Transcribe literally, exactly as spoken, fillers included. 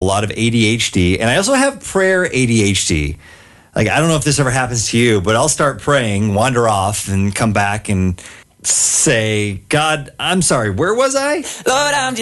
lot of A D H D, and I also have prayer A D H D. Like, I don't know if this ever happens to you, but I'll start praying, wander off, and come back and say, God, I'm sorry, where was I? Lord, I'm